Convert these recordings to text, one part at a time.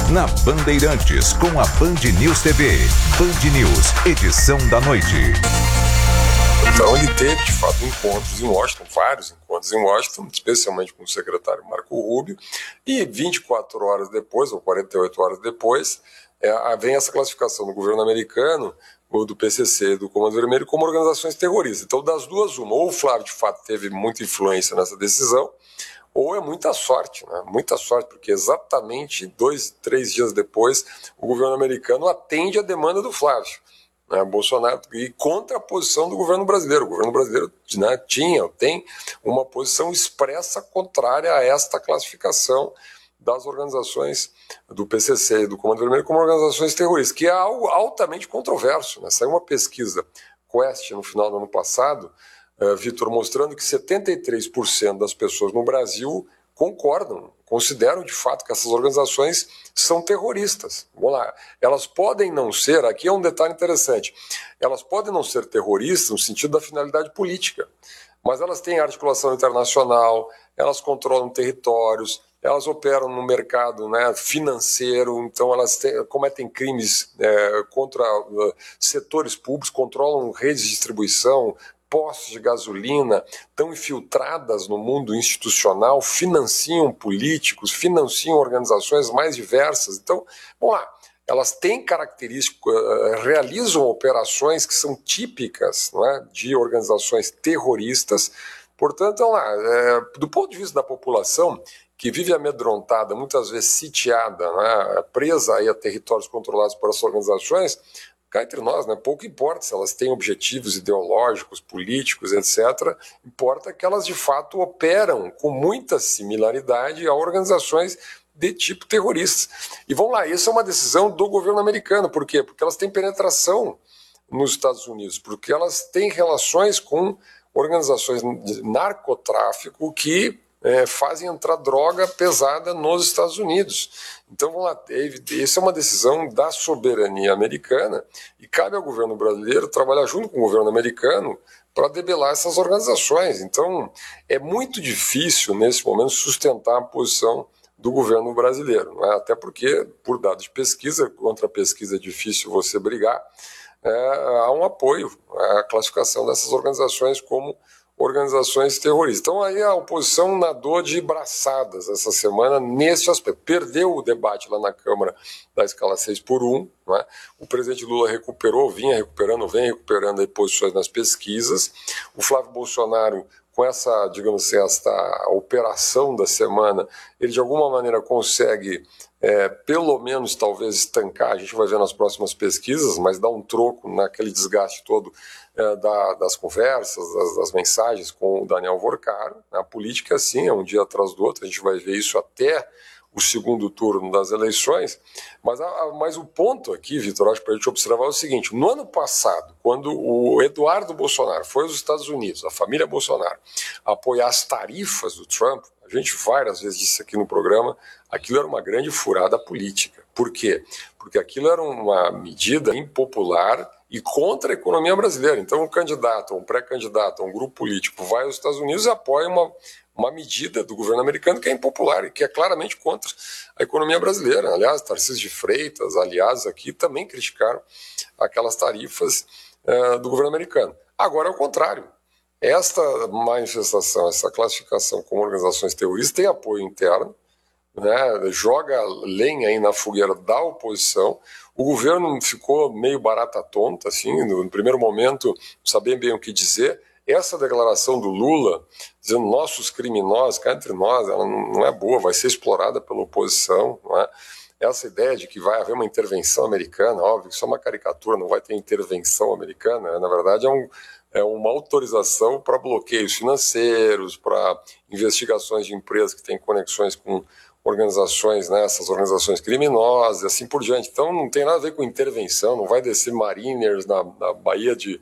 na Bandeirantes, com a Band News TV. Band News, edição da noite. Então ele teve, de fato, encontros em Washington, vários encontros em Washington, especialmente com o secretário Marco Rubio, e 24 horas depois, ou 48 horas depois, vem essa classificação do governo americano, ou do PCC, do Comando Vermelho, como organizações terroristas. Então, das duas, uma, ou o Flávio, de fato, teve muita influência nessa decisão, ou é muita sorte, né? Muita sorte, porque exatamente 2, 3 dias depois, o governo americano atende a demanda do Flávio, né, Bolsonaro, e contra a posição do governo brasileiro. O governo brasileiro, né, tem uma posição expressa contrária a esta classificação das organizações do PCC e do Comando Vermelho como organizações terroristas, que é algo altamente controverso, né? Saiu uma pesquisa Quest no final do ano passado, Vitor, mostrando que 73% das pessoas no Brasil concordam, consideram de fato que essas organizações são terroristas. Vamos lá, elas podem não ser, aqui é um detalhe interessante, elas podem não ser terroristas no sentido da finalidade política, mas elas têm articulação internacional, elas controlam territórios, elas operam no mercado, né, financeiro, então elas cometem crimes contra setores públicos, controlam redes de distribuição, postos de gasolina, estão infiltradas no mundo institucional, financiam políticos, financiam organizações mais diversas. Então, vamos lá, elas têm características, realizam operações que são típicas, não é, de organizações terroristas. Portanto, vamos lá, do ponto de vista da população, que vive amedrontada, muitas vezes sitiada, né, presa aí a territórios controlados por essas organizações, cá entre nós, né, pouco importa se elas têm objetivos ideológicos, políticos, etc. Importa que elas, de fato, operam com muita similaridade a organizações de tipo terrorista. E vamos lá, isso é uma decisão do governo americano. Por quê? Porque elas têm penetração nos Estados Unidos, porque elas têm relações com organizações de narcotráfico que fazem entrar droga pesada nos Estados Unidos. Então, vamos lá, essa é uma decisão da soberania americana e cabe ao governo brasileiro trabalhar junto com o governo americano para debelar essas organizações. Então, é muito difícil, nesse momento, sustentar a posição do governo brasileiro, não é? Até porque, por dados de pesquisa, contra a pesquisa é difícil você brigar, há um apoio à classificação dessas organizações como organizações terroristas. Então aí a oposição nadou de braçadas essa semana nesse aspecto. Perdeu o debate lá na Câmara da escala 6x1, não é? O presidente Lula vem recuperando aí posições nas pesquisas. O Flávio Bolsonaro, com essa, digamos assim, esta operação da semana, ele de alguma maneira consegue pelo menos talvez estancar, a gente vai ver nas próximas pesquisas, mas dá um troco naquele desgaste todo das conversas, das mensagens com o Daniel Vorcaro. A política, sim, é um dia atrás do outro, a gente vai ver isso até o segundo turno das eleições, mas o ponto aqui, Vitor, acho que para a gente observar é o seguinte: no ano passado, quando o Eduardo Bolsonaro foi aos Estados Unidos, a família Bolsonaro, apoiar as tarifas do Trump, a gente várias vezes disse aqui no programa, aquilo era uma grande furada política. Por quê? Porque aquilo era uma medida impopular e contra a economia brasileira. Então um candidato, um pré-candidato, um grupo político vai aos Estados Unidos e apoia uma medida do governo americano que é impopular e que é claramente contra a economia brasileira. Aliás, Tarcísio de Freitas, aliás, aqui também criticaram aquelas tarifas do governo americano. Agora é o contrário. Esta manifestação, essa classificação como organizações terroristas tem apoio interno, né, joga lenha aí na fogueira da oposição. O governo ficou meio barata tonta, assim, no primeiro momento, não sabia bem o que dizer. Essa declaração do Lula, dizendo nossos criminosos, cá entre nós, ela não é boa, vai ser explorada pela oposição, não é? Essa ideia de que vai haver uma intervenção americana, óbvio que isso é uma caricatura, não vai ter intervenção americana, na verdade é uma autorização para bloqueios financeiros, para investigações de empresas que têm conexões com organizações, né, essas organizações criminosas e assim por diante. Então não tem nada a ver com intervenção, não vai descer mariners na Baía de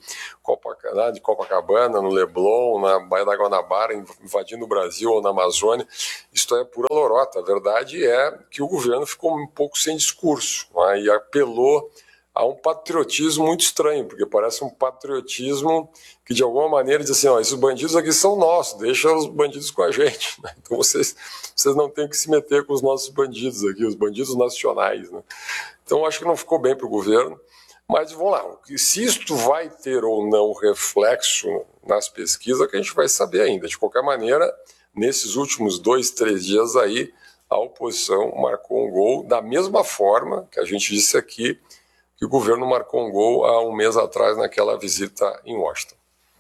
Copacabana, no Leblon, na Baía da Guanabara, invadindo o Brasil ou na Amazônia. Isto é pura lorota. A verdade é que o governo ficou um pouco sem discurso, né, e apelou há um patriotismo muito estranho, porque parece um patriotismo que de alguma maneira diz assim, esses bandidos aqui são nossos, deixa os bandidos com a gente, né? Então vocês não têm que se meter com os nossos bandidos aqui, os bandidos nacionais, né? Então acho que não ficou bem para o governo, mas vamos lá, se isto vai ter ou não reflexo nas pesquisas, que a gente vai saber ainda. De qualquer maneira, nesses últimos 2, 3 dias aí, a oposição marcou um gol da mesma forma que a gente disse aqui, que o governo marcou um gol há um mês atrás naquela visita em Washington.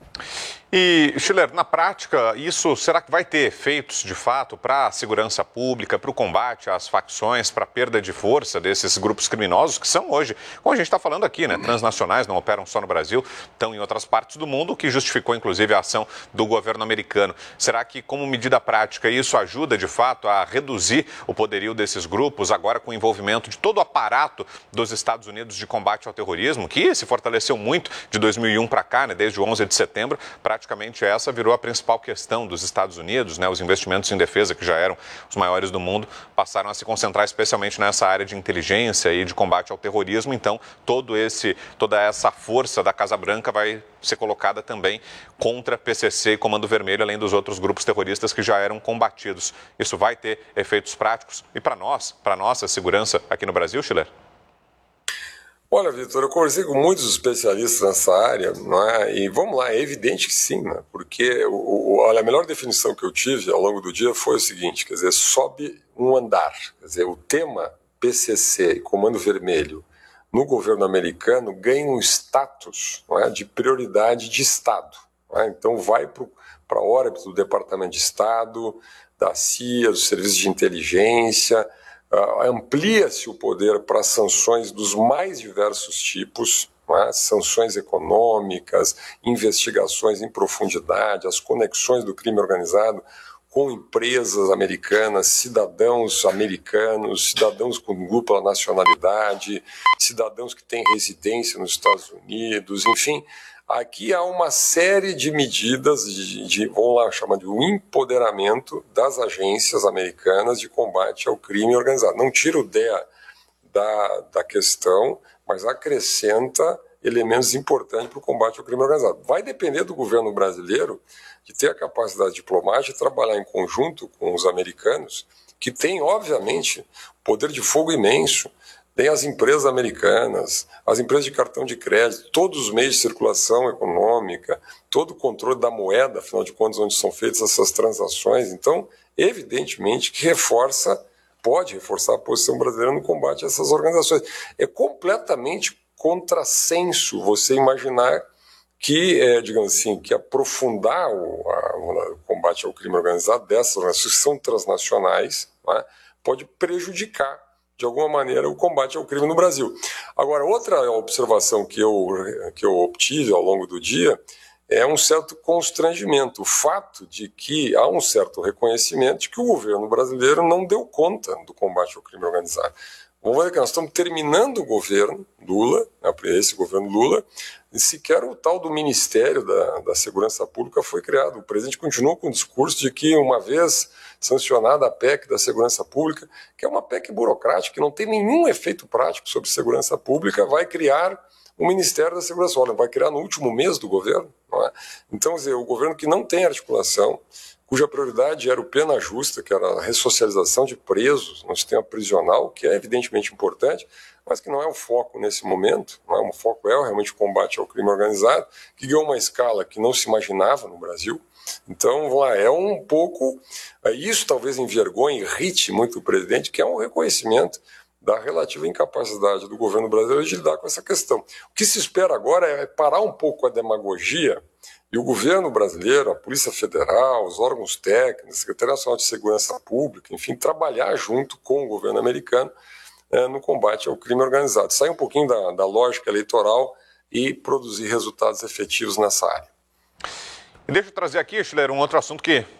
E, Schiller, na prática, isso será que vai ter efeitos, de fato, para a segurança pública, para o combate às facções, para a perda de força desses grupos criminosos que são hoje, como a gente está falando aqui, né, transnacionais, não operam só no Brasil, estão em outras partes do mundo, o que justificou, inclusive, a ação do governo americano. Será que, como medida prática, isso ajuda, de fato, a reduzir o poderio desses grupos, agora com o envolvimento de todo o aparato dos Estados Unidos de combate ao terrorismo, que se fortaleceu muito de 2001 para cá, né, desde o 11 de setembro, praticamente essa virou a principal questão dos Estados Unidos, né? Os investimentos em defesa, que já eram os maiores do mundo, passaram a se concentrar especialmente nessa área de inteligência e de combate ao terrorismo. Então, toda essa força da Casa Branca vai ser colocada também contra PCC e Comando Vermelho, além dos outros grupos terroristas que já eram combatidos. Isso vai ter efeitos práticos e para nossa segurança aqui no Brasil, Schiller? Olha, Vitor, eu conversei com muitos especialistas nessa área, não é? E vamos lá, é evidente que sim, né? Porque olha, a melhor definição que eu tive ao longo do dia foi o seguinte, quer dizer, sobe um andar, quer dizer, o tema PCC e Comando Vermelho no governo americano ganha um status, não é, de prioridade de Estado, não é? Então vai para a órbita do Departamento de Estado, da CIA, dos serviços de inteligência. Amplia-se o poder para sanções dos mais diversos tipos, né? Sanções econômicas, investigações em profundidade, as conexões do crime organizado com empresas americanas, cidadãos americanos, cidadãos com dupla nacionalidade, cidadãos que têm residência nos Estados Unidos, enfim. Aqui há uma série de medidas vamos lá chamar de empoderamento das agências americanas de combate ao crime organizado. Não tira o DEA da questão, mas acrescenta elementos importantes para o combate ao crime organizado. Vai depender do governo brasileiro de ter a capacidade diplomática de trabalhar em conjunto com os americanos, que têm, obviamente, poder de fogo imenso. Tem as empresas americanas, as empresas de cartão de crédito, todos os meios de circulação econômica, todo o controle da moeda, afinal de contas, onde são feitas essas transações. Então, evidentemente que pode reforçar a posição brasileira no combate a essas organizações. É completamente contrassenso você imaginar que, digamos assim, que aprofundar o combate ao crime organizado dessas organizações que são transnacionais, né, pode prejudicar de alguma maneira, o combate ao crime no Brasil. Agora, outra observação que eu obtive ao longo do dia é um certo constrangimento, o fato de que há um certo reconhecimento de que o governo brasileiro não deu conta do combate ao crime organizado. Vamos ver que nós estamos terminando o governo Lula, esse governo Lula, e sequer o tal do Ministério da Segurança Pública foi criado. O presidente continuou com o discurso de que, uma vez sancionada a PEC da Segurança Pública, que é uma PEC burocrática, que não tem nenhum efeito prático sobre segurança pública, vai criar o Ministério da Segurança Pública, vai criar no último mês do governo. Não é? Então, quer dizer, o governo que não tem articulação, cuja prioridade era o pena justa, que era a ressocialização de presos no sistema prisional, que é evidentemente importante, mas que não é o foco nesse momento, não é? O foco é realmente o combate ao crime organizado, que ganhou uma escala que não se imaginava no Brasil. Então, vamos lá, é um pouco, isso talvez envergonhe, irrite muito o presidente, que é um reconhecimento da relativa incapacidade do governo brasileiro de lidar com essa questão. O que se espera agora é parar um pouco a demagogia e o governo brasileiro, a Polícia Federal, os órgãos técnicos, a Secretaria Nacional de Segurança Pública, enfim, trabalhar junto com o governo americano no combate ao crime organizado. Sair um pouquinho da lógica eleitoral e produzir resultados efetivos nessa área. E deixa eu trazer aqui, Schiller, um outro assunto que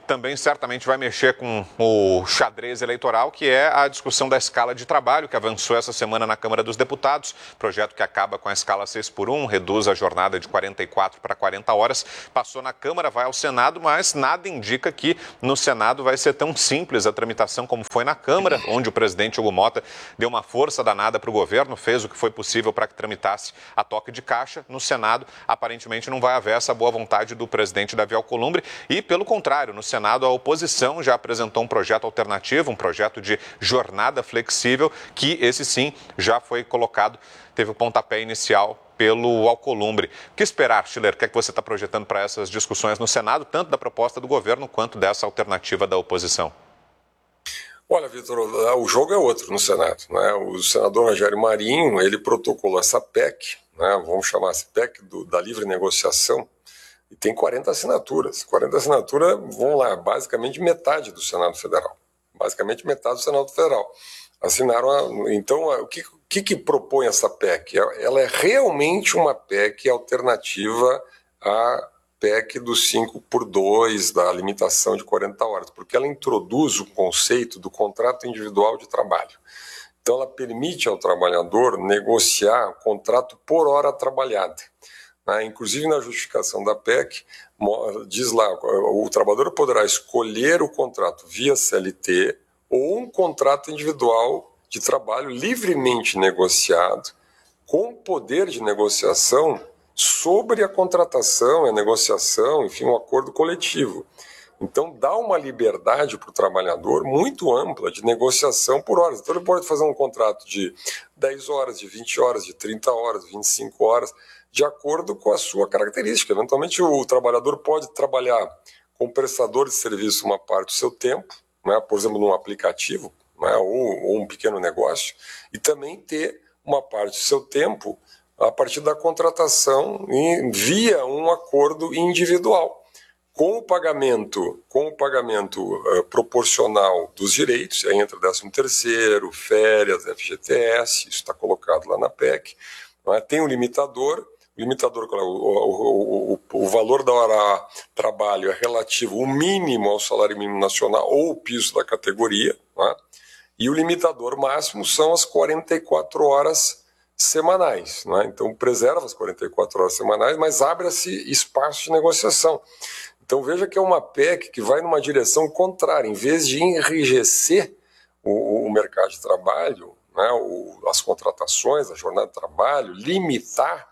também certamente vai mexer com o xadrez eleitoral, que é a discussão da escala de trabalho, que avançou essa semana na Câmara dos Deputados, projeto que acaba com a escala 6x1, reduz a jornada de 44 para 40 horas, passou na Câmara, vai ao Senado, mas nada indica que no Senado vai ser tão simples a tramitação como foi na Câmara, onde o presidente Hugo Motta deu uma força danada para o governo, fez o que foi possível para que tramitasse a toque de caixa. No Senado, aparentemente não vai haver essa boa vontade do presidente Davi Alcolumbre e, pelo contrário, no Senado a oposição já apresentou um projeto alternativo, um projeto de jornada flexível, que esse sim já foi colocado, teve o pontapé inicial pelo Alcolumbre. O que esperar, Schiller? O que é que você está projetando para essas discussões no Senado, tanto da proposta do governo quanto dessa alternativa da oposição? Olha, Vitor, o jogo é outro no Senado, né? O senador Rogério Marinho, ele protocolou essa PEC, né? Vamos chamar essa PEC da livre negociação, e tem 40 assinaturas. 40 assinaturas, vão lá, basicamente metade do Senado Federal. Basicamente metade do Senado Federal. Assinaram, então, o que propõe essa PEC? Ela é realmente uma PEC alternativa à PEC do 5x2, da limitação de 40 horas, porque ela introduz o conceito do contrato individual de trabalho. Então, ela permite ao trabalhador negociar contrato por hora trabalhada. Inclusive, na justificação da PEC, diz lá, o trabalhador poderá escolher o contrato via CLT ou um contrato individual de trabalho livremente negociado, com poder de negociação sobre a contratação, a negociação, enfim, um acordo coletivo. Então, dá uma liberdade para o trabalhador muito ampla de negociação por horas. Então, ele pode fazer um contrato de 10 horas, de 20 horas, de 30 horas, 25 horas, de acordo com a sua característica. Eventualmente, o trabalhador pode trabalhar com prestador de serviço uma parte do seu tempo, né, por exemplo, num aplicativo, né, ou um pequeno negócio, e também ter uma parte do seu tempo a partir da contratação via um acordo individual, com o pagamento proporcional dos direitos, aí entra 13º, férias, FGTS, isso está colocado lá na PEC, né? Tem um limitador, o valor da hora trabalho é relativo, o mínimo ao salário mínimo nacional ou o piso da categoria, né? E o limitador máximo são as 44 horas semanais, né? Então preserva as 44 horas semanais, mas abre-se espaço de negociação. Então veja que é uma PEC que vai numa direção contrária. Em vez de enrijecer o mercado de trabalho, né, as contratações, a jornada de trabalho, limitar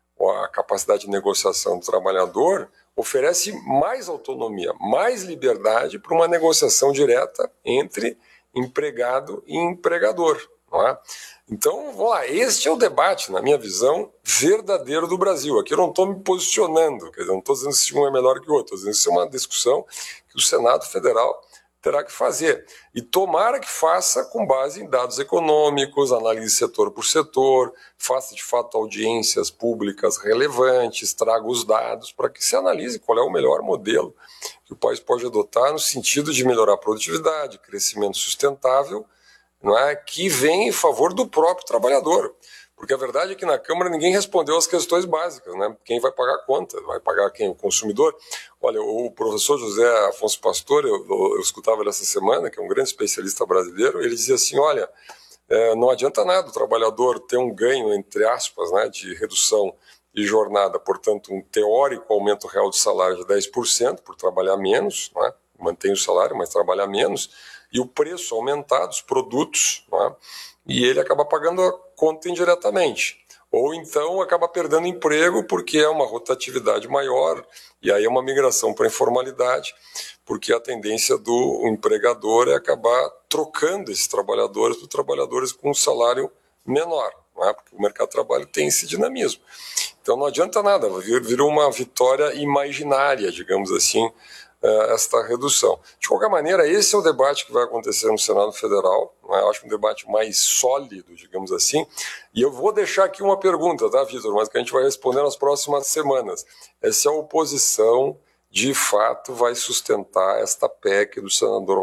a capacidade de negociação do trabalhador, oferece mais autonomia, mais liberdade para uma negociação direta entre empregado e empregador. Não é? Então, vamos lá, este é o debate, na minha visão, verdadeiro do Brasil. Aqui eu não estou me posicionando, quer dizer, não estou dizendo se um é melhor que o outro, estou dizendo que isso é uma discussão que o Senado Federal terá que fazer. E tomara que faça com base em dados econômicos, análise setor por setor, faça de fato audiências públicas relevantes, traga os dados para que se analise qual é o melhor modelo que o país pode adotar no sentido de melhorar a produtividade, crescimento sustentável, não é, que vem em favor do próprio trabalhador. Porque a verdade é que na Câmara ninguém respondeu às questões básicas, né? Quem vai pagar a conta? Vai pagar quem? O consumidor? Olha, o professor José Afonso Pastor, eu escutava ele essa semana, que é um grande especialista brasileiro, ele dizia assim, olha, não adianta nada o trabalhador ter um ganho, entre aspas, né, de redução de jornada, portanto, um teórico aumento real de salário de 10% por trabalhar menos, né? Mantém o salário, mas trabalhar menos, e o preço aumentar dos produtos, né? E ele acaba pagando a conta indiretamente. Ou então acaba perdendo emprego porque é uma rotatividade maior, e aí é uma migração para a informalidade, porque a tendência do empregador é acabar trocando esses trabalhadores por trabalhadores com um salário menor, né? Porque o mercado de trabalho tem esse dinamismo. Então não adianta nada, virou uma vitória imaginária, digamos assim, esta redução. De qualquer maneira, esse é o debate que vai acontecer no Senado Federal, né? Eu acho um debate mais sólido, digamos assim, e eu vou deixar aqui uma pergunta, tá, Vitor, mas que a gente vai responder nas próximas semanas. É se a oposição, de fato, vai sustentar esta PEC do senador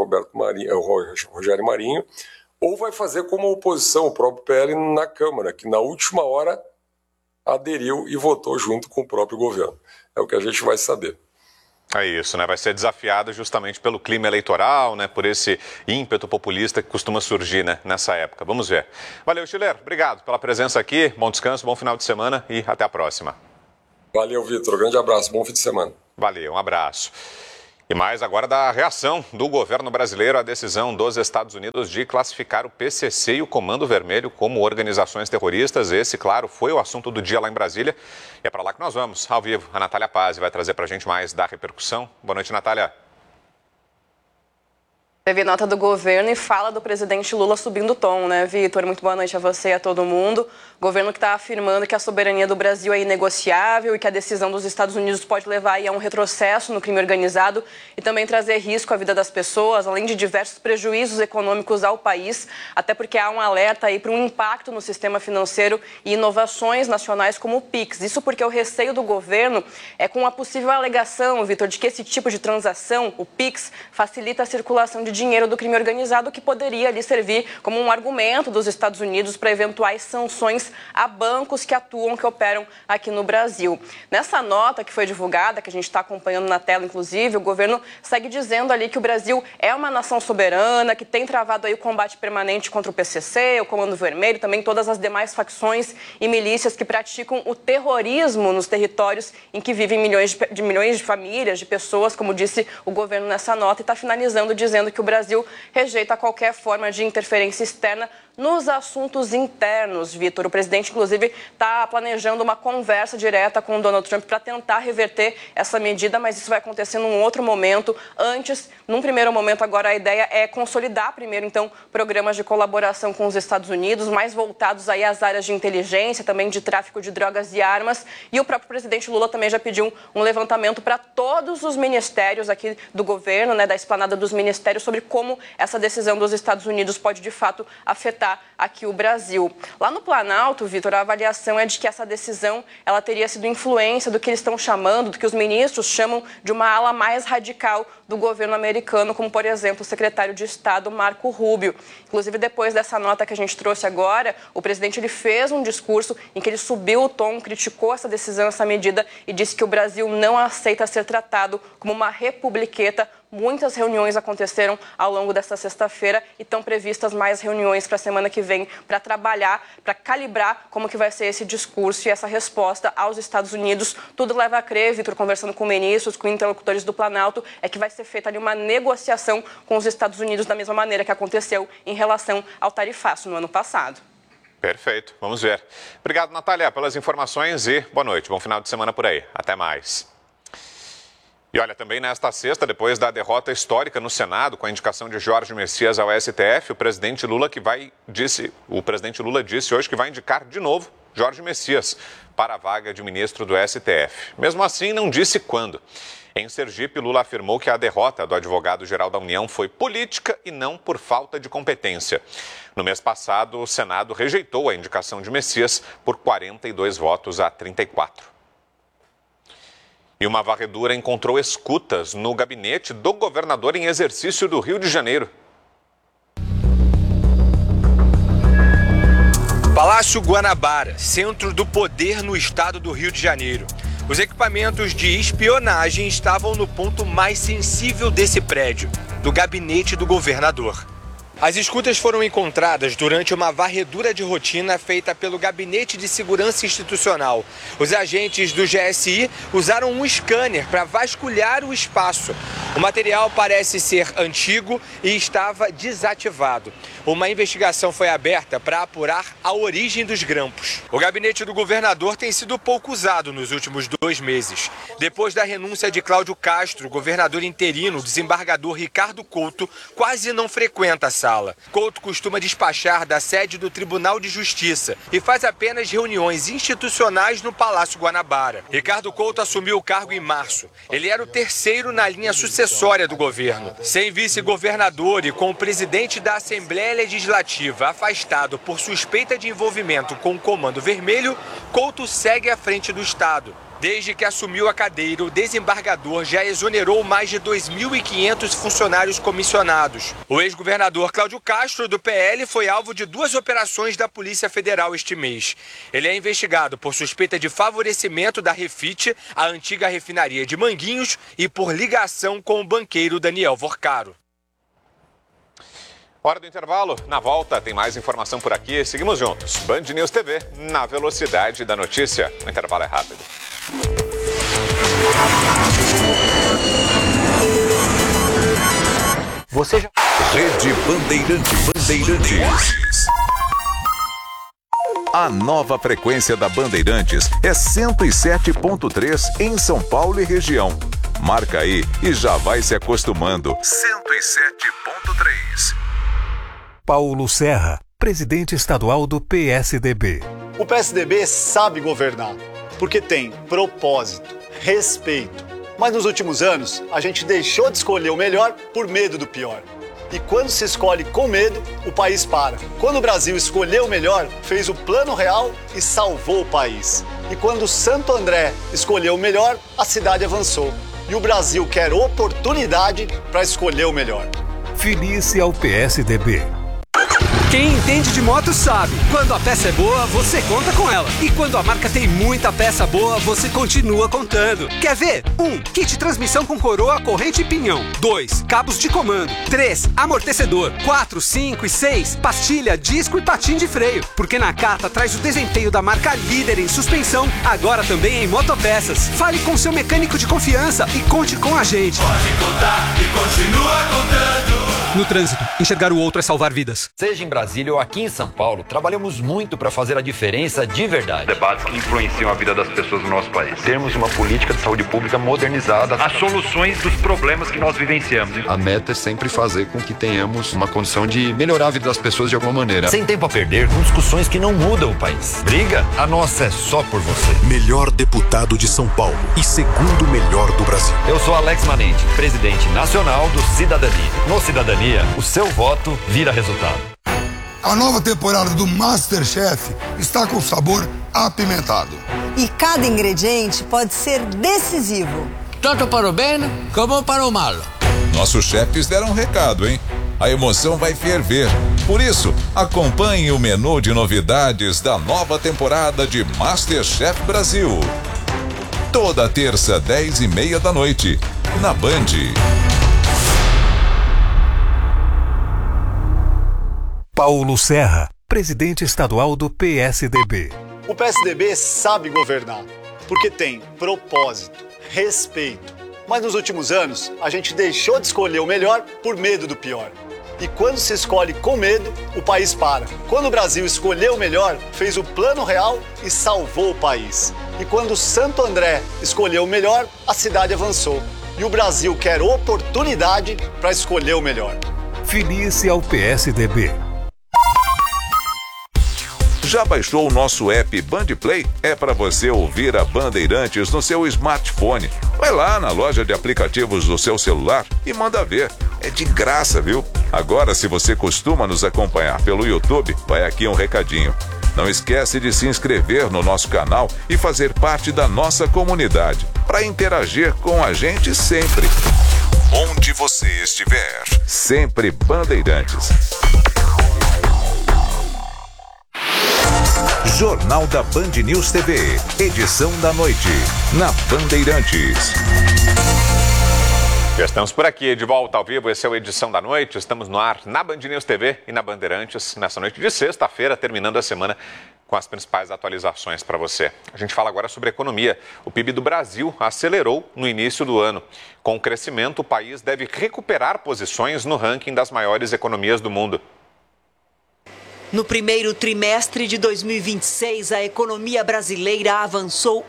Rogério Marinho, ou vai fazer como a oposição, o próprio PL na Câmara, que na última hora aderiu e votou junto com o próprio governo. É o que a gente vai saber. É isso, né? Vai ser desafiada justamente pelo clima eleitoral, né? Por esse ímpeto populista que costuma surgir, né? Nessa época. Vamos ver. Valeu, Schiller. Obrigado pela presença aqui. Bom descanso, bom final de semana e até a próxima. Valeu, Vitor. Grande abraço. Bom fim de semana. Valeu, um abraço. E mais agora da reação do governo brasileiro à decisão dos Estados Unidos de classificar o PCC e o Comando Vermelho como organizações terroristas. Esse, claro, foi o assunto do dia lá em Brasília. E é para lá que nós vamos, ao vivo. A Natália Paz vai trazer para a gente mais da repercussão. Boa noite, Natália. Teve nota do governo e fala do presidente Lula subindo o tom, né, Vitor? Muito boa noite a você e a todo mundo. Governo que está afirmando que a soberania do Brasil é inegociável e que a decisão dos Estados Unidos pode levar aí a um retrocesso no crime organizado e também trazer risco à vida das pessoas, além de diversos prejuízos econômicos ao país, até porque há um alerta aí para um impacto no sistema financeiro e inovações nacionais como o PIX. Isso porque o receio do governo é com a possível alegação, Vitor, de que esse tipo de transação, o PIX, facilita a circulação de dinheiro do crime organizado, que poderia ali servir como um argumento dos Estados Unidos para eventuais sanções a bancos que atuam, que operam aqui no Brasil. Nessa nota que foi divulgada, que a gente está acompanhando na tela, inclusive, o governo segue dizendo ali que o Brasil é uma nação soberana, que tem travado aí o combate permanente contra o PCC, o Comando Vermelho, também todas as demais facções e milícias que praticam o terrorismo nos territórios em que vivem milhões de famílias, de pessoas, como disse o governo nessa nota, e está finalizando dizendo que o Brasil rejeita qualquer forma de interferência externa nos assuntos internos, Vitor. O presidente, inclusive, está planejando uma conversa direta com o Donald Trump para tentar reverter essa medida, mas isso vai acontecer num outro momento. Antes, num primeiro momento, agora a ideia é consolidar primeiro, então, programas de colaboração com os Estados Unidos, mais voltados aí às áreas de inteligência, também de tráfico de drogas e armas. E o próprio presidente Lula também já pediu um levantamento para todos os ministérios aqui do governo, né, da esplanada dos ministérios, sobre como essa decisão dos Estados Unidos pode, de fato, afetar aqui o Brasil. Lá no Planalto, Vitor, a avaliação é de que essa decisão ela teria sido influência do que eles estão chamando, do que os ministros chamam de uma ala mais radical do governo americano, como, por exemplo, o secretário de Estado, Marco Rubio. Inclusive, depois dessa nota que a gente trouxe agora, o presidente ele fez um discurso em que ele subiu o tom, criticou essa decisão, essa medida, e disse que o Brasil não aceita ser tratado como uma republiqueta. Muitas reuniões aconteceram ao longo desta sexta-feira e estão previstas mais reuniões para a semana que vem para trabalhar, para calibrar como que vai ser esse discurso e essa resposta aos Estados Unidos. Tudo leva a crer, Vitor, conversando com ministros, com interlocutores do Planalto, é que vai ser feita ali uma negociação com os Estados Unidos da mesma maneira que aconteceu em relação ao tarifaço no ano passado. Perfeito, vamos ver. Obrigado, Natália, pelas informações e boa noite. Bom final de semana por aí. Até mais. E olha, também nesta sexta, depois da derrota histórica no Senado, com a indicação de Jorge Messias ao STF, o presidente Lula disse hoje que vai indicar de novo Jorge Messias para a vaga de ministro do STF. Mesmo assim, não disse quando. Em Sergipe, Lula afirmou que a derrota do advogado-geral da União foi política e não por falta de competência. No mês passado, o Senado rejeitou a indicação de Messias por 42 votos a 34. E uma varredura encontrou escutas no gabinete do governador em exercício do Rio de Janeiro. Palácio Guanabara, centro do poder no estado do Rio de Janeiro. Os equipamentos de espionagem estavam no ponto mais sensível desse prédio, do gabinete do governador. As escutas foram encontradas durante uma varredura de rotina feita pelo Gabinete de Segurança Institucional. Os agentes do GSI usaram um scanner para vasculhar o espaço. O material parece ser antigo e estava desativado. Uma investigação foi aberta para apurar a origem dos grampos. O gabinete do governador tem sido pouco usado nos últimos 2 meses. Depois da renúncia de Cláudio Castro, o governador interino, o desembargador Ricardo Couto, quase não frequenta a sala. Couto costuma despachar da sede do Tribunal de Justiça e faz apenas reuniões institucionais no Palácio Guanabara. Ricardo Couto assumiu o cargo em março. Ele era o terceiro na linha sucessória do governo. Sem vice-governador e com o presidente da Assembleia Legislativa afastado por suspeita de envolvimento com o Comando Vermelho, Couto segue à frente do Estado. Desde que assumiu a cadeira, o desembargador já exonerou mais de 2.500 funcionários comissionados. O ex-governador Cláudio Castro, do PL, foi alvo de 2 operações da Polícia Federal este mês. Ele é investigado por suspeita de favorecimento da Refit, a antiga refinaria de Manguinhos, e por ligação com o banqueiro Daniel Vorcaro. Hora do intervalo. Na volta tem mais informação por aqui. Seguimos juntos. Band News TV, na velocidade da notícia. O intervalo é rápido. Você já... Rede Bandeirantes. A nova frequência da Bandeirantes é 107.3 em São Paulo e região. Marca aí e já vai se acostumando. 107.3. Paulo Serra, presidente estadual do PSDB. O PSDB sabe governar, porque tem propósito, respeito. Mas nos últimos anos, a gente deixou de escolher o melhor por medo do pior. E quando se escolhe com medo, o país para. Quando o Brasil escolheu o melhor, fez o Plano Real e salvou o país. E quando Santo André escolheu o melhor, a cidade avançou. E o Brasil quer oportunidade para escolher o melhor. Filie-se ao PSDB. Quem entende de moto sabe, quando a peça é boa, você conta com ela. E quando a marca tem muita peça boa, você continua contando. Quer ver? 1. Kit transmissão com coroa, corrente e pinhão. 2. Cabos de comando. 3. Amortecedor. 4, 5 e 6. Pastilha, disco e patim de freio. Porque Nakata traz o desempenho da marca líder em suspensão, agora também em motopeças. Fale com seu mecânico de confiança e conte com a gente. Pode contar e continua contando. No trânsito, enxergar o outro é salvar vidas. Seja em Brasília ou aqui em São Paulo, trabalhamos muito para fazer a diferença de verdade. Debates que influenciam a vida das pessoas no nosso país. Termos uma política de saúde pública modernizada. As soluções dos problemas que nós vivenciamos. A meta é sempre fazer com que tenhamos uma condição de melhorar a vida das pessoas de alguma maneira. Sem tempo a perder com discussões que não mudam o país. Briga? A nossa é só por você. Melhor deputado de São Paulo e segundo melhor do Brasil. Eu sou Alex Manente, presidente nacional do Cidadania. No Cidadania, o seu voto vira resultado. A nova temporada do MasterChef está com sabor apimentado. E cada ingrediente pode ser decisivo. Tanto para o bem como para o mal. Nossos chefes deram um recado, hein? A emoção vai ferver. Por isso, acompanhe o menu de novidades da nova temporada de MasterChef Brasil. Toda terça, 10h30 da noite, na Band. Paulo Serra, presidente estadual do PSDB. O PSDB sabe governar, porque tem propósito, respeito. Mas nos últimos anos, a gente deixou de escolher o melhor por medo do pior. E quando se escolhe com medo, o país para. Quando o Brasil escolheu o melhor, fez o Plano Real e salvou o país. E quando Santo André escolheu o melhor, a cidade avançou. E o Brasil quer oportunidade para escolher o melhor. Filie-se ao PSDB. Já baixou o nosso app Band Play? É para você ouvir a Bandeirantes no seu smartphone. Vai lá na loja de aplicativos do seu celular e manda ver. É de graça, viu? Agora, se você costuma nos acompanhar pelo YouTube, vai aqui um recadinho. Não esquece de se inscrever no nosso canal e fazer parte da nossa comunidade, para interagir com a gente sempre. Onde você estiver, sempre Bandeirantes. Jornal da Band News TV, edição da noite, na Bandeirantes. Já estamos por aqui, de volta ao vivo, esse é o Edição da Noite, estamos no ar na Band News TV e na Bandeirantes, nessa noite de sexta-feira, terminando a semana com as principais atualizações para você. A gente fala agora sobre economia. O PIB do Brasil acelerou no início do ano. Com o crescimento, o país deve recuperar posições no ranking das maiores economias do mundo. No primeiro trimestre de 2026, a economia brasileira avançou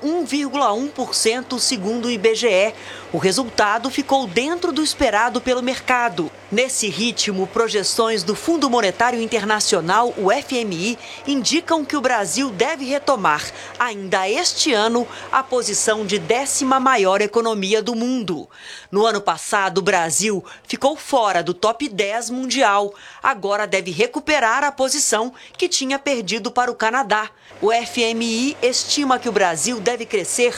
1,1% segundo o IBGE. O resultado ficou dentro do esperado pelo mercado. Nesse ritmo, projeções do Fundo Monetário Internacional, o FMI, indicam que o Brasil deve retomar, ainda este ano, a posição de 10ª maior economia do mundo. No ano passado, o Brasil ficou fora do top 10 mundial. Agora deve recuperar a posição que tinha perdido para o Canadá. O FMI estima que o Brasil deve crescer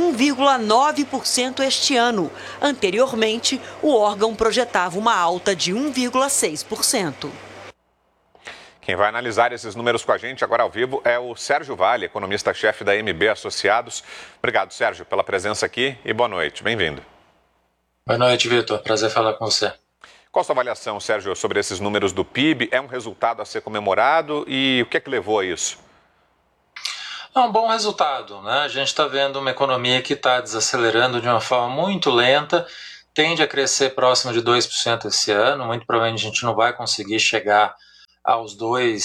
1,9% este ano. Anteriormente, o órgão projetava uma alta de 1,6%. Quem vai analisar esses números com a gente agora ao vivo é o Sérgio Vale, economista-chefe da MB Associados. Obrigado, Sérgio, pela presença aqui e boa noite. Bem-vindo. Boa noite, Vitor. Prazer falar com você. Qual a sua avaliação, Sérgio, sobre esses números do PIB? É um resultado a ser comemorado e o que é que levou a isso? É um bom resultado, né? A gente está vendo uma economia que está desacelerando de uma forma muito lenta, tende a crescer próximo de 2% esse ano, muito provavelmente a gente não vai conseguir chegar aos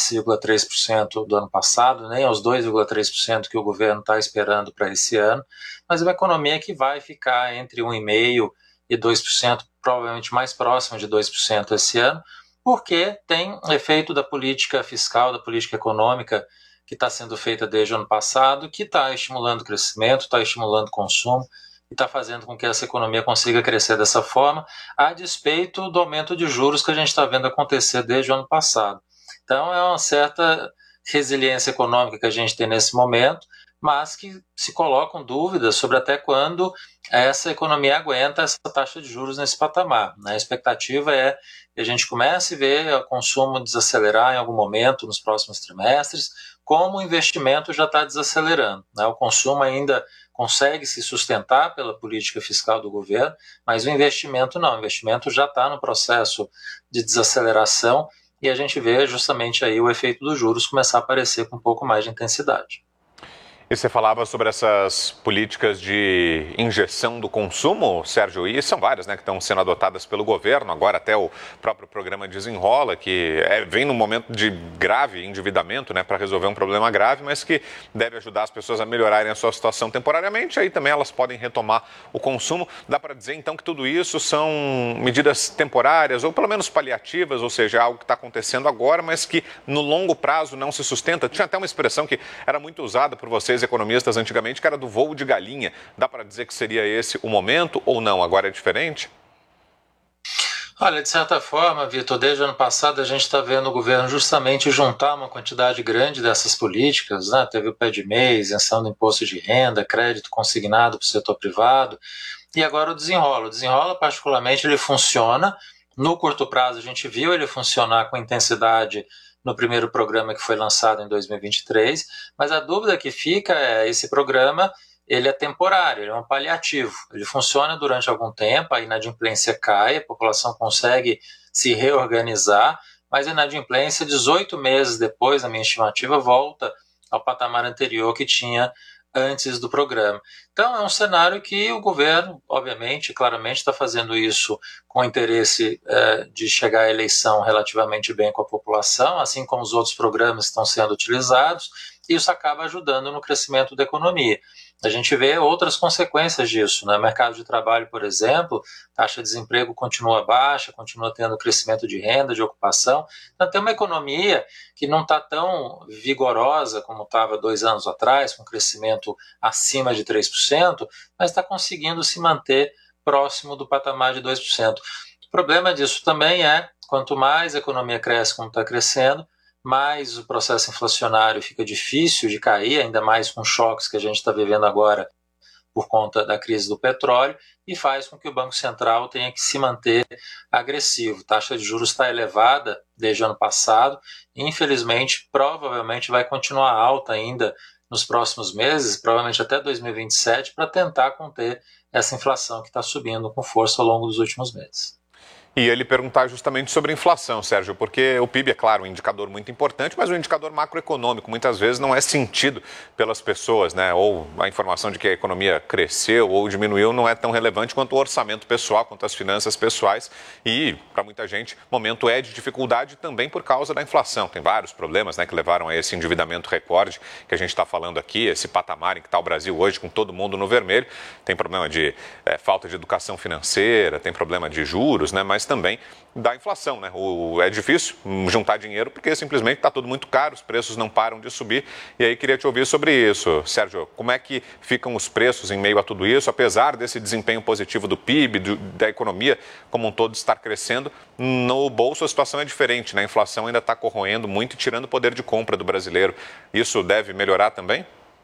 2,3% do ano passado, nem aos 2,3% que o governo está esperando para esse ano, mas é uma economia que vai ficar entre 1,5% e 2%, provavelmente mais próximo de 2% esse ano, porque tem efeito da política fiscal, da política econômica que está sendo feita desde o ano passado, que está estimulando o crescimento, está estimulando o consumo e está fazendo com que essa economia consiga crescer dessa forma, a despeito do aumento de juros que a gente está vendo acontecer desde o ano passado. Então é uma certa resiliência econômica que a gente tem nesse momento, mas que se colocam dúvidas sobre até quando essa economia aguenta essa taxa de juros nesse patamar. A expectativa é que a gente comece a ver o consumo desacelerar em algum momento nos próximos trimestres, como o investimento já está desacelerando. O consumo ainda consegue se sustentar pela política fiscal do governo, mas o investimento não. O investimento já está no processo de desaceleração e a gente vê justamente aí o efeito dos juros começar a aparecer com um pouco mais de intensidade. E você falava sobre essas políticas de injeção do consumo, Sérgio, e são várias, né, que estão sendo adotadas pelo governo, agora até o próprio programa Desenrola, que vem num momento de grave endividamento, né, para resolver um problema grave, mas que deve ajudar as pessoas a melhorarem a sua situação temporariamente, aí também elas podem retomar o consumo. Dá para dizer, então, que tudo isso são medidas temporárias, ou pelo menos paliativas, ou seja, algo que está acontecendo agora, mas que no longo prazo não se sustenta. Tinha até uma expressão que era muito usada por vocês, economistas, antigamente, que era do voo de galinha. Dá para dizer que seria esse o momento ou não? Agora é diferente? Olha, de certa forma, Vitor, desde o ano passado a gente está vendo o governo justamente juntar uma quantidade grande dessas políticas, né? Teve o pé de mês, isenção do imposto de renda, crédito consignado para o setor privado, e agora o Desenrola. O Desenrola, particularmente, ele funciona. No curto prazo, a gente viu ele funcionar com intensidade no primeiro programa que foi lançado em 2023, mas a dúvida que fica é, esse programa, ele é temporário, ele é um paliativo, ele funciona durante algum tempo, a inadimplência cai, a população consegue se reorganizar, mas a inadimplência, 18 meses depois, na minha estimativa, volta ao patamar anterior que tinha antes do programa. Então é um cenário que o governo, obviamente, claramente está fazendo isso com o interesse de chegar à eleição relativamente bem com a população, assim como os outros programas estão sendo utilizados, e isso acaba ajudando no crescimento da economia. A gente vê outras consequências disso, né? Mercado de trabalho, por exemplo, taxa de desemprego continua baixa, continua tendo crescimento de renda, de ocupação. Então tem uma economia que não está tão vigorosa como estava 2 anos atrás, com crescimento acima de 3%, mas está conseguindo se manter próximo do patamar de 2%. O problema disso também é, quanto mais a economia cresce como está crescendo, mais o processo inflacionário fica difícil de cair, ainda mais com choques que a gente está vivendo agora por conta da crise do petróleo, e faz com que o Banco Central tenha que se manter agressivo. A taxa de juros está elevada desde o ano passado, e infelizmente, provavelmente vai continuar alta ainda nos próximos meses, provavelmente até 2027, para tentar conter essa inflação que está subindo com força ao longo dos últimos meses. E ele perguntar justamente sobre inflação, Sérgio, porque o PIB é, claro, um indicador muito importante, mas um indicador macroeconômico muitas vezes não é sentido pelas pessoas, né? Ou a informação de que a economia cresceu ou diminuiu não é tão relevante quanto o orçamento pessoal, quanto as finanças pessoais. E, para muita gente, o momento é de dificuldade também por causa da inflação. Tem vários problemas, né, que levaram a esse endividamento recorde que a gente está falando aqui, esse patamar em que está o Brasil hoje, com todo mundo no vermelho. Tem problema de falta de educação financeira, tem problema de juros, né? Mas também da inflação, né? É difícil juntar dinheiro porque simplesmente está tudo muito caro, os preços não param de subir. E aí queria te ouvir sobre isso, Sérgio. Como é que ficam os preços em meio a tudo isso, apesar desse desempenho positivo do PIB, da economia como um todo estar crescendo? No bolso a situação é diferente, né? A inflação ainda está corroendo muito e tirando o poder de compra do brasileiro. Isso deve melhorar também?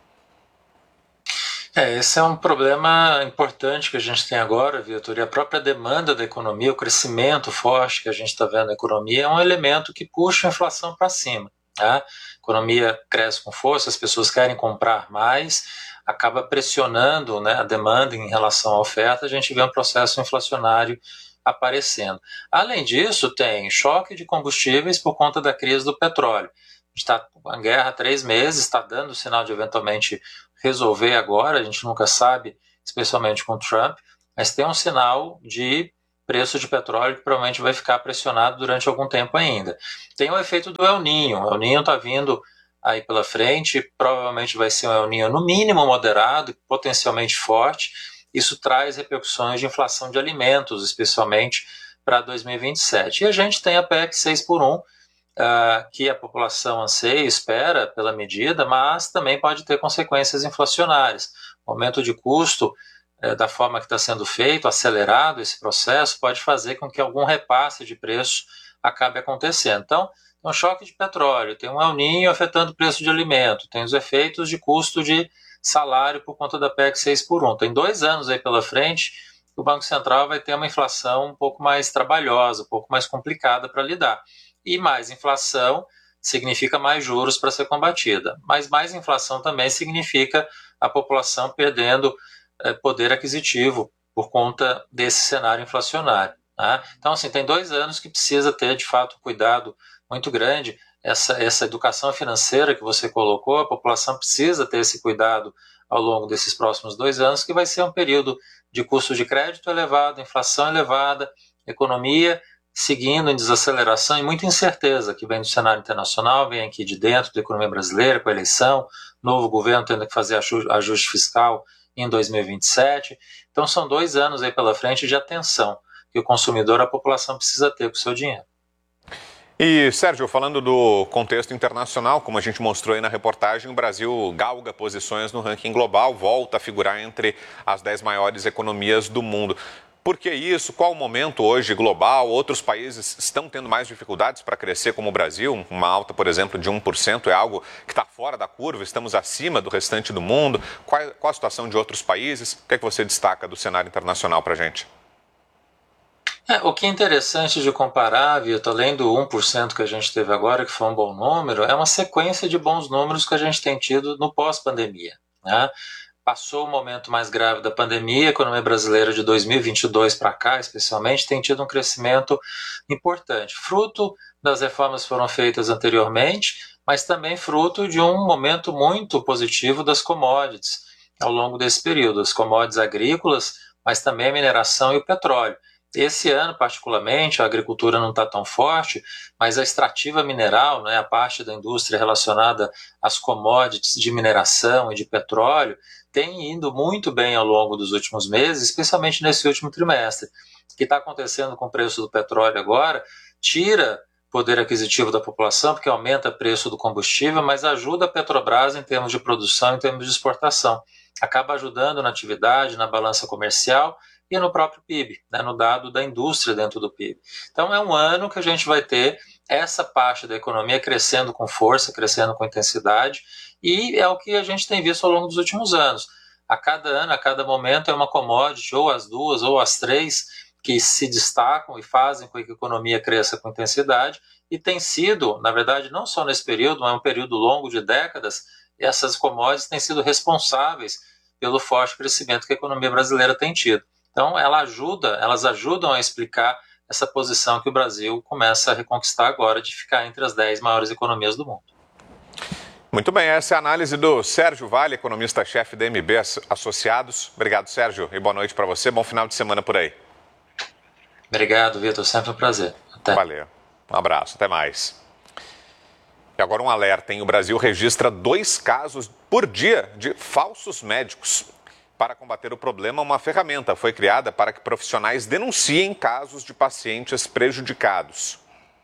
Esse é um problema importante que a gente tem agora, Vitor, e a própria demanda da economia, o crescimento forte que a gente está vendo na economia é um elemento que puxa a inflação para cima. Tá? A economia cresce com força, as pessoas querem comprar mais, acaba pressionando, né, a demanda em relação à oferta, a gente vê um processo inflacionário aparecendo. Além disso, tem choque de combustíveis por conta da crise do petróleo. A gente está com a guerra há 3 meses, está dando sinal de eventualmente resolver agora, a gente nunca sabe, especialmente com o Trump, mas tem um sinal de preço de petróleo que provavelmente vai ficar pressionado durante algum tempo ainda. Tem o efeito do El Niño. O El Niño está vindo aí pela frente, provavelmente vai ser um El Niño no mínimo moderado, potencialmente forte. Isso traz repercussões de inflação de alimentos, especialmente para 2027. E a gente tem a PEC 6x1, que a população anseia e espera pela medida, mas também pode ter consequências inflacionárias. O aumento de custo, da forma que está sendo feito, acelerado esse processo, pode fazer com que algum repasse de preço acabe acontecendo. Então, tem um choque de petróleo, tem um El Niño afetando o preço de alimento, tem os efeitos de custo de salário por conta da PEC 6x1. Tem 2 anos aí pela frente que o Banco Central vai ter uma inflação um pouco mais trabalhosa, um pouco mais complicada para lidar. E mais inflação significa mais juros para ser combatida. Mas mais inflação também significa a população perdendo poder aquisitivo por conta desse cenário inflacionário. Né? Então, assim, tem 2 anos que precisa ter, de fato, um cuidado muito grande. Essa educação financeira que você colocou, a população precisa ter esse cuidado ao longo desses próximos 2 anos, que vai ser um período de custo de crédito elevado, inflação elevada, economia seguindo em desaceleração e muita incerteza que vem do cenário internacional, vem aqui de dentro da economia brasileira, com a eleição, novo governo tendo que fazer ajuste fiscal em 2027. Então são 2 anos aí pela frente de atenção que o consumidor, a população precisa ter com o seu dinheiro. E, Sérgio, falando do contexto internacional, como a gente mostrou aí na reportagem, o Brasil galga posições no ranking global, volta a figurar entre as 10 maiores economias do mundo. Por que isso? Qual o momento hoje global? Outros países estão tendo mais dificuldades para crescer como o Brasil? Uma alta, por exemplo, de 1% é algo que está fora da curva, estamos acima do restante do mundo. Qual a situação de outros países? O que é que você destaca do cenário internacional para a gente? O que é interessante de comparar, Vitor, além do 1% que a gente teve agora, que foi um bom número, é uma sequência de bons números que a gente tem tido no pós-pandemia, né? Passou o momento mais grave da pandemia, a economia brasileira de 2022 para cá, especialmente, tem tido um crescimento importante. Fruto das reformas que foram feitas anteriormente, mas também fruto de um momento muito positivo das commodities ao longo desse período. As commodities agrícolas, mas também a mineração e o petróleo. Esse ano, particularmente, a agricultura não está tão forte, mas a extrativa mineral, né, a parte da indústria relacionada às commodities de mineração e de petróleo, tem ido muito bem ao longo dos últimos meses, especialmente nesse último trimestre. O que está acontecendo com o preço do petróleo agora tira poder aquisitivo da população, porque aumenta o preço do combustível, mas ajuda a Petrobras em termos de produção, em termos de exportação. Acaba ajudando na atividade, na balança comercial e no próprio PIB, né, no dado da indústria dentro do PIB. Então é um ano que a gente vai ter essa parte da economia crescendo com força, crescendo com intensidade, e é o que a gente tem visto ao longo dos últimos anos. A cada ano, a cada momento é uma commodity, ou as 2 ou as 3, que se destacam e fazem com que a economia cresça com intensidade, e tem sido, na verdade, não só nesse período, mas um período longo de décadas, essas commodities têm sido responsáveis pelo forte crescimento que a economia brasileira tem tido. Então, elas ajudam a explicar essa posição que o Brasil começa a reconquistar agora de ficar entre as 10 maiores economias do mundo. Muito bem, essa é a análise do Sérgio Vale, economista-chefe da MB Associados. Obrigado, Sérgio, e boa noite para você. Bom final de semana por aí. Obrigado, Vitor. Sempre um prazer. Até. Valeu. Um abraço. Até mais. E agora um alerta, hein? O Brasil registra 2 casos por dia de falsos médicos. Para combater o problema, uma ferramenta foi criada para que profissionais denunciem casos de pacientes prejudicados.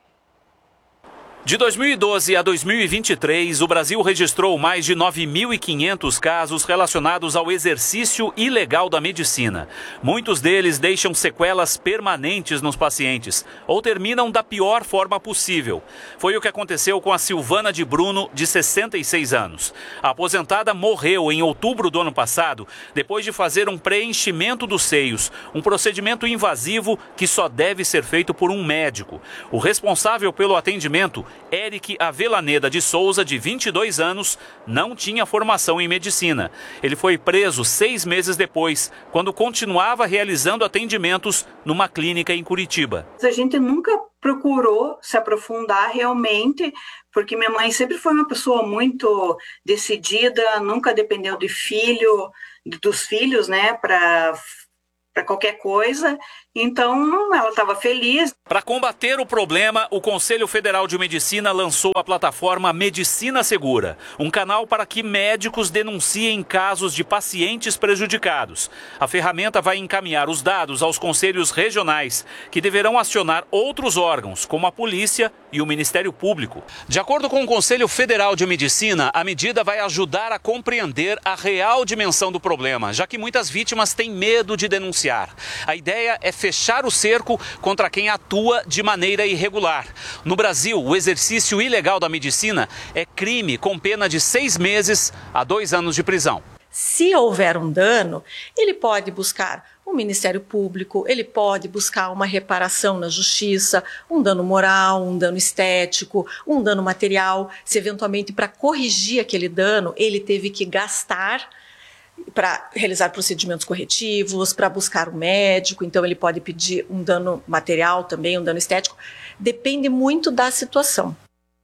De 2012 a 2023, o Brasil registrou mais de 9.500 casos relacionados ao exercício ilegal da medicina. Muitos deles deixam sequelas permanentes nos pacientes ou terminam da pior forma possível. Foi o que aconteceu com a Silvana de Bruno, de 66 anos. A aposentada morreu em outubro do ano passado, depois de fazer um preenchimento dos seios, um procedimento invasivo que só deve ser feito por um médico. O responsável pelo atendimento, Eric Avelaneda de Souza, de 22 anos, não tinha formação em medicina. Ele foi preso 6 meses depois, quando continuava realizando atendimentos numa clínica em Curitiba. A gente nunca procurou se aprofundar realmente, porque minha mãe sempre foi uma pessoa muito decidida, nunca dependeu dos filhos, né, para qualquer coisa, então ela estava feliz. Para combater o problema, o Conselho Federal de Medicina lançou a plataforma Medicina Segura, um canal para que médicos denunciem casos de pacientes prejudicados. A ferramenta vai encaminhar os dados aos conselhos regionais, que deverão acionar outros órgãos, como a polícia e o Ministério Público. De acordo com o Conselho Federal de Medicina, a medida vai ajudar a compreender a real dimensão do problema, já que muitas vítimas têm medo de denunciar. A ideia é fechar o cerco contra quem atua de maneira irregular. No Brasil, o exercício ilegal da medicina é crime com pena de 6 meses a 2 anos de prisão. Se houver um dano, ele pode buscar o Ministério Público, ele pode buscar uma reparação na justiça, um dano moral, um dano estético, um dano material. Se eventualmente para corrigir aquele dano ele teve que gastar para realizar procedimentos corretivos, para buscar um médico, então ele pode pedir um dano material também, um dano estético. Depende muito da situação.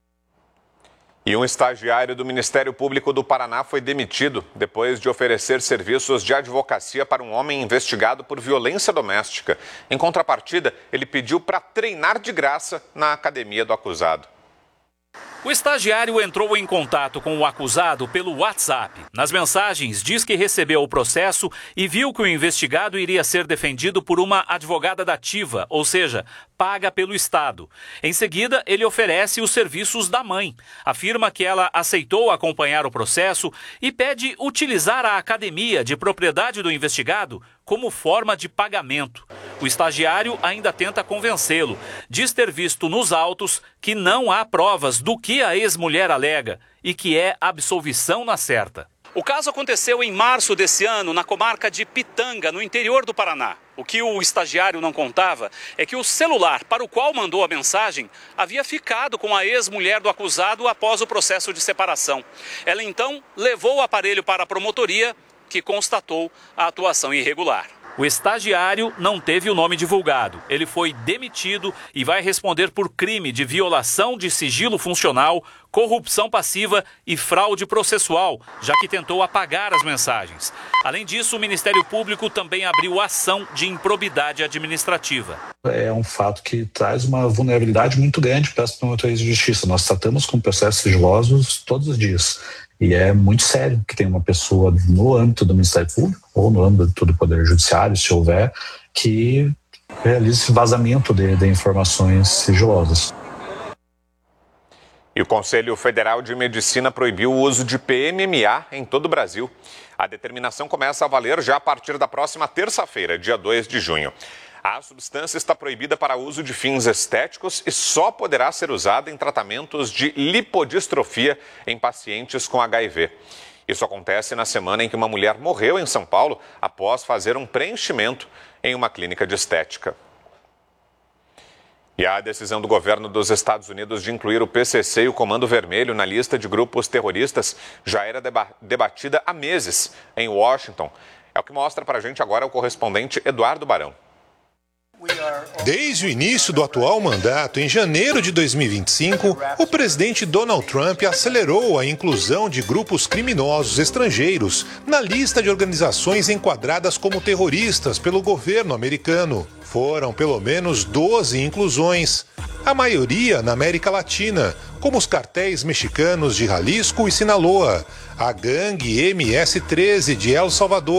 E um estagiário do Ministério Público do Paraná foi demitido depois de oferecer serviços de advocacia para um homem investigado por violência doméstica. Em contrapartida, ele pediu para treinar de graça na academia do acusado. O estagiário entrou em contato com o acusado pelo WhatsApp. Nas mensagens, diz que recebeu o processo e viu que o investigado iria ser defendido por uma advogada dativa, ou seja, paga pelo Estado. Em seguida, ele oferece os serviços da mãe. Afirma que ela aceitou acompanhar o processo e pede utilizar a academia de propriedade do investigado como forma de pagamento. O estagiário ainda tenta convencê-lo. Diz ter visto nos autos que não há provas do que a ex-mulher alega e que é absolvição na certa. O caso aconteceu em março desse ano, na comarca de Pitanga, no interior do Paraná. O que o estagiário não contava é que o celular para o qual mandou a mensagem havia ficado com a ex-mulher do acusado após o processo de separação. Ela então levou o aparelho para a promotoria, que constatou a atuação irregular. O estagiário não teve o nome divulgado. Ele foi demitido e vai responder por crime de violação de sigilo funcional, corrupção passiva e fraude processual, já que tentou apagar as mensagens. Além disso, o Ministério Público também abriu ação de improbidade administrativa. É um fato que traz uma vulnerabilidade muito grande para as promotorias de justiça. Nós tratamos com processos sigilosos todos os dias. E é muito sério que tem uma pessoa no âmbito do Ministério Público ou no âmbito do Poder Judiciário, se houver, que realize esse vazamento de informações sigilosas. E o Conselho Federal de Medicina proibiu o uso de PMMA em todo o Brasil. A determinação começa a valer já a partir da próxima terça-feira, dia 2 de junho. A substância está proibida para uso de fins estéticos e só poderá ser usada em tratamentos de lipodistrofia em pacientes com HIV. Isso acontece na semana em que uma mulher morreu em São Paulo após fazer um preenchimento em uma clínica de estética. E a decisão do governo dos Estados Unidos de incluir o PCC e o Comando Vermelho na lista de grupos terroristas já era debatida há meses em Washington. É o que mostra para a gente agora o correspondente Eduardo Barão. Desde o início do atual mandato, em janeiro de 2025, o presidente Donald Trump acelerou a inclusão de grupos criminosos estrangeiros na lista de organizações enquadradas como terroristas pelo governo americano. Foram pelo menos 12 inclusões, a maioria na América Latina, como os cartéis mexicanos de Jalisco e Sinaloa, a gangue MS-13 de El Salvador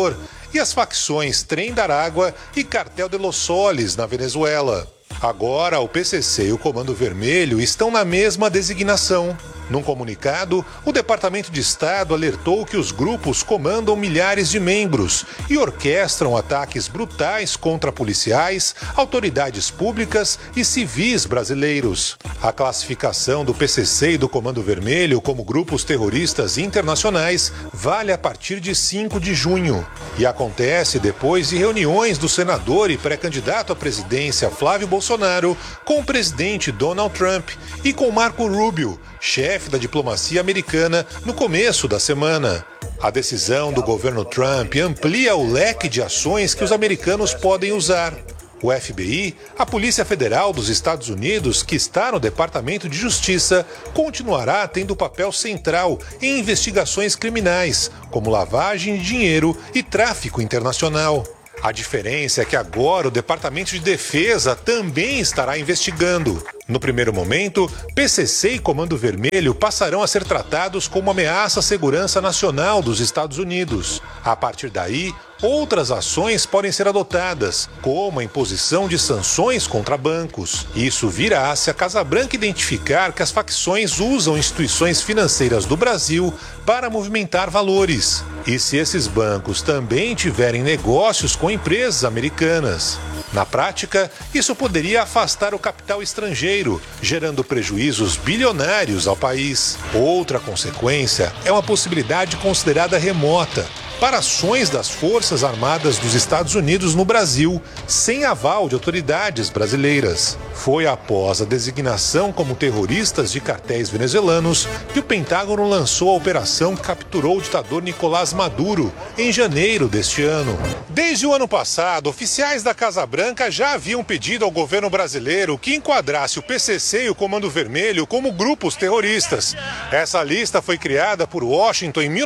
e as facções Trem da Aragua e Cartel de los Soles, na Venezuela. Agora, o PCC e o Comando Vermelho estão na mesma designação. Num comunicado, o Departamento de Estado alertou que os grupos comandam milhares de membros e orquestram ataques brutais contra policiais, autoridades públicas e civis brasileiros. A classificação do PCC e do Comando Vermelho como grupos terroristas internacionais vale a partir de 5 de junho e acontece depois de reuniões do senador e pré-candidato à presidência Flávio Bolsonaro com o presidente Donald Trump e com Marco Rubio, chefe da diplomacia americana, no começo da semana. A decisão do governo Trump amplia o leque de ações que os americanos podem usar. O FBI, a Polícia Federal dos Estados Unidos, que está no Departamento de Justiça, continuará tendo papel central em investigações criminais, como lavagem de dinheiro e tráfico internacional. A diferença é que agora o Departamento de Defesa também estará investigando. No primeiro momento, PCC e Comando Vermelho passarão a ser tratados como ameaça à segurança nacional dos Estados Unidos. A partir daí, outras ações podem ser adotadas, como a imposição de sanções contra bancos. Isso virá se a Casa Branca identificar que as facções usam instituições financeiras do Brasil para movimentar valores. E se esses bancos também tiverem negócios com empresas americanas. Na prática, isso poderia afastar o capital estrangeiro, gerando prejuízos bilionários ao país. Outra consequência é uma possibilidade considerada remota para ações das Forças Armadas dos Estados Unidos no Brasil, sem aval de autoridades brasileiras. Foi após a designação como terroristas de cartéis venezuelanos que o Pentágono lançou a operação que capturou o ditador Nicolás Maduro em janeiro deste ano. Desde o ano passado, oficiais da Casa Branca já haviam pedido ao governo brasileiro que enquadrasse o PCC e o Comando Vermelho como grupos terroristas. Essa lista foi criada por Washington em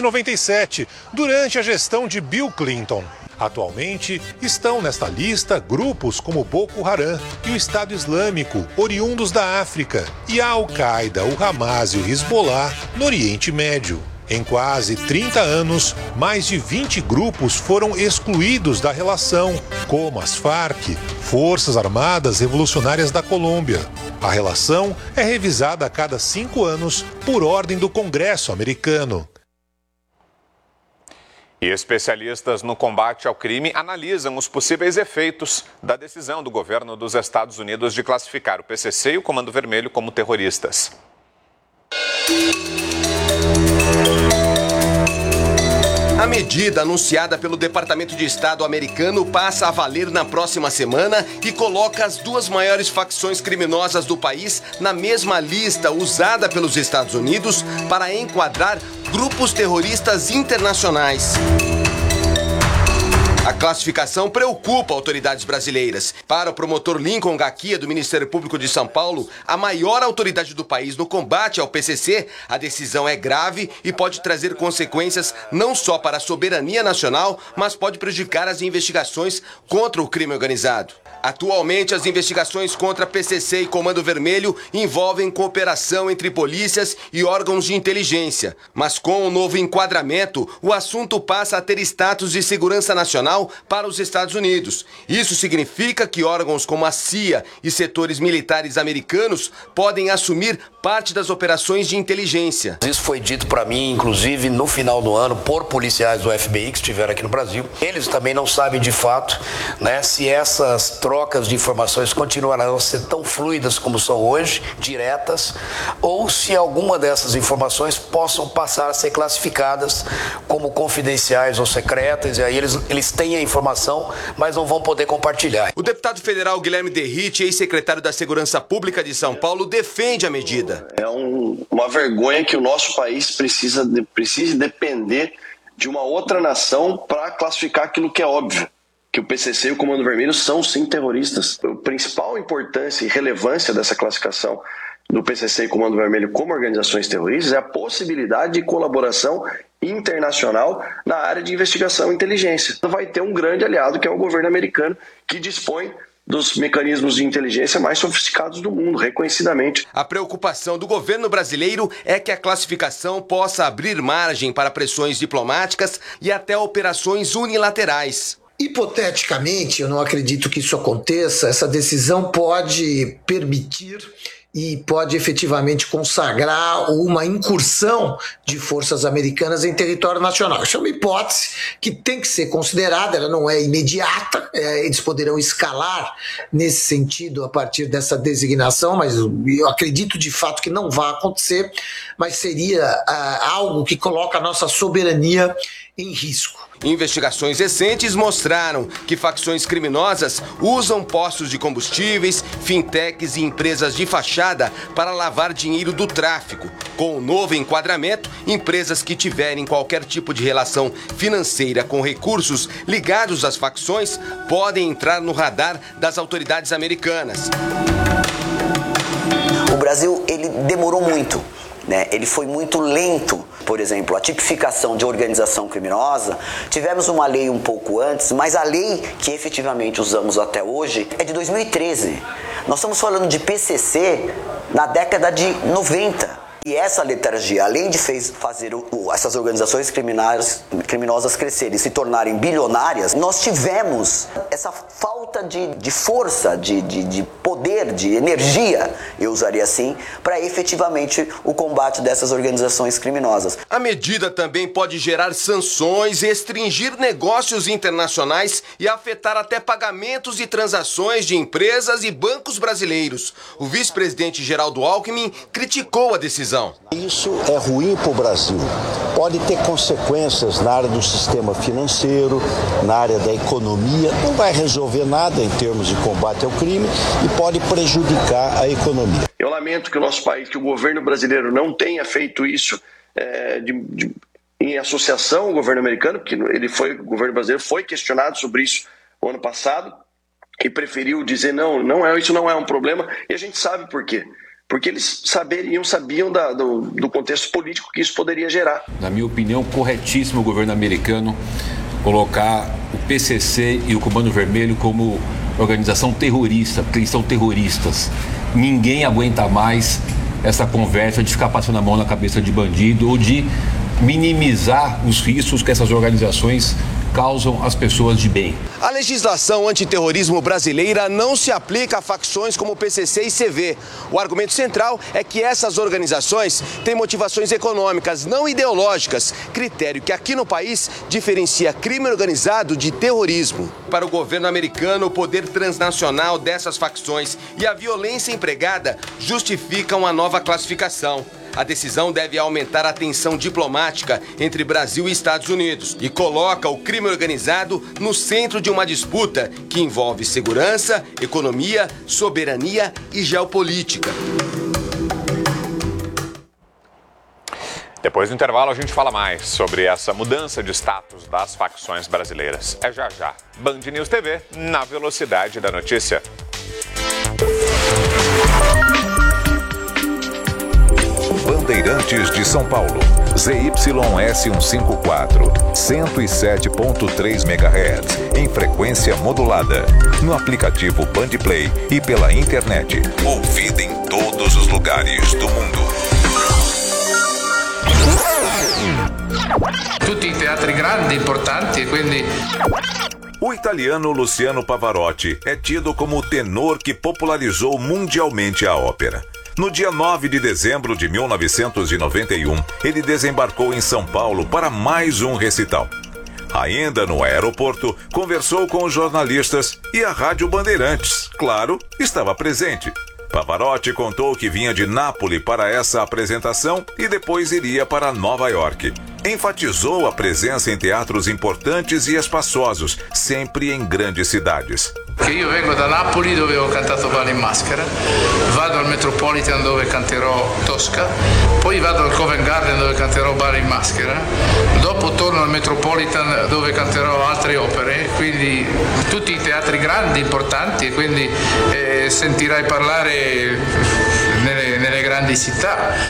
1997, durante a gestão de Bill Clinton. Atualmente, estão nesta lista grupos como Boko Haram e o Estado Islâmico, oriundos da África, e a Al-Qaeda, o Hamas e o Hezbollah, no Oriente Médio. Em quase 30 anos, mais de 20 grupos foram excluídos da relação, como as Farc, Forças Armadas Revolucionárias da Colômbia. A relação é revisada a cada 5 anos por ordem do Congresso americano. E especialistas no combate ao crime analisam os possíveis efeitos da decisão do governo dos Estados Unidos de classificar o PCC e o Comando Vermelho como terroristas. A medida anunciada pelo Departamento de Estado americano passa a valer na próxima semana e coloca as duas maiores facções criminosas do país na mesma lista usada pelos Estados Unidos para enquadrar grupos terroristas internacionais. A classificação preocupa autoridades brasileiras. Para o promotor Lincoln Gaquia, do Ministério Público de São Paulo, a maior autoridade do país no combate ao PCC, a decisão é grave e pode trazer consequências não só para a soberania nacional, mas pode prejudicar as investigações contra o crime organizado. Atualmente, as investigações contra PCC e Comando Vermelho envolvem cooperação entre polícias e órgãos de inteligência. Mas com o novo enquadramento, o assunto passa a ter status de segurança nacional para os Estados Unidos. Isso significa que órgãos como a CIA e setores militares americanos podem assumir parte das operações de inteligência. Isso foi dito para mim, inclusive, no final do ano, por policiais do FBI que estiveram aqui no Brasil. Eles também não sabem de fato, né, se essas trocas de informações continuarão a ser tão fluidas como são hoje, diretas, ou se alguma dessas informações possam passar a ser classificadas como confidenciais ou secretas, e aí eles têm a informação, mas não vão poder compartilhar. O deputado federal Guilherme Derrite, ex-secretário da Segurança Pública de São Paulo, defende a medida. É uma vergonha que o nosso país precise depender de uma outra nação para classificar aquilo que é óbvio, que o PCC e o Comando Vermelho são sim terroristas. A principal importância e relevância dessa classificação do PCC e Comando Vermelho como organizações terroristas é a possibilidade de colaboração internacional na área de investigação e inteligência. Vai ter um grande aliado que é o governo americano, que dispõe dos mecanismos de inteligência mais sofisticados do mundo, reconhecidamente. A preocupação do governo brasileiro é que a classificação possa abrir margem para pressões diplomáticas e até operações unilaterais. Hipoteticamente, eu não acredito que isso aconteça, essa decisão pode permitir e pode efetivamente consagrar uma incursão de forças americanas em território nacional. Isso é uma hipótese que tem que ser considerada, ela não é imediata, eles poderão escalar nesse sentido a partir dessa designação, mas eu acredito de fato que não vai acontecer, mas seria algo que coloca a nossa soberania em risco. Investigações recentes mostraram que facções criminosas usam postos de combustíveis, fintechs e empresas de fachada para lavar dinheiro do tráfico. Com o novo enquadramento, empresas que tiverem qualquer tipo de relação financeira com recursos ligados às facções podem entrar no radar das autoridades americanas. O Brasil, ele demorou muito, né? Ele foi muito lento. Por exemplo, a tipificação de organização criminosa, tivemos uma lei um pouco antes, mas a lei que efetivamente usamos até hoje é de 2013. Nós estamos falando de PCC na década de 90. E essa letargia, além de fazer essas organizações criminosas crescerem e se tornarem bilionárias, nós tivemos essa falta de força, de poder, de energia, eu usaria assim, para efetivamente o combate dessas organizações criminosas. A medida também pode gerar sanções, restringir negócios internacionais e afetar até pagamentos e transações de empresas e bancos brasileiros. O vice-presidente Geraldo Alckmin criticou a decisão. Isso é ruim para o Brasil. Pode ter consequências na área do sistema financeiro, na área da economia. Não vai resolver nada em termos de combate ao crime e pode prejudicar a economia. Eu lamento que o nosso país, que o governo brasileiro não tenha feito isso em associação ao governo americano, porque o governo brasileiro foi questionado sobre isso no ano passado e preferiu dizer isso não é um problema, e a gente sabe por quê. Porque eles sabiam do contexto político que isso poderia gerar. Na minha opinião, corretíssimo o governo americano colocar o PCC e o Comando Vermelho como organização terrorista, porque eles são terroristas. Ninguém aguenta mais essa conversa de ficar passando a mão na cabeça de bandido ou de minimizar os riscos que essas organizações causam às pessoas de bem. A legislação antiterrorismo brasileira não se aplica a facções como o PCC e CV. O argumento central é que essas organizações têm motivações econômicas, não ideológicas, critério que aqui no país diferencia crime organizado de terrorismo. Para o governo americano, o poder transnacional dessas facções e a violência empregada justificam a nova classificação. A decisão deve aumentar a tensão diplomática entre Brasil e Estados Unidos e coloca o crime organizado no centro de uma disputa que envolve segurança, economia, soberania e geopolítica. Depois do intervalo a gente fala mais sobre essa mudança de status das facções brasileiras. É já já. Band News TV, na velocidade da notícia. Bandeirantes de São Paulo, ZYS154, 107.3 MHz, em frequência modulada, no aplicativo Bandplay e pela internet. Ouvida em todos os lugares do mundo. Tutti i teatri grandi, importanti, quindi... O italiano Luciano Pavarotti é tido como o tenor que popularizou mundialmente a ópera. No dia 9 de dezembro de 1991, ele desembarcou em São Paulo para mais um recital. Ainda no aeroporto, conversou com os jornalistas e a Rádio Bandeirantes, claro, estava presente. Pavarotti contou que vinha de Nápoles para essa apresentação e depois iria para Nova York. Enfatizou a presença em teatros importantes e espaçosos, sempre em grandes cidades. Io vengo da Napoli dove ho cantato Ballo in Maschera, vado al Metropolitan dove canterò Tosca, poi vado al Covent Garden dove canterò Ballo in Maschera, dopo torno al Metropolitan dove canterò altre opere, quindi tutti i teatri grandi, importanti, e quindi sentirai parlare nelle grandi città.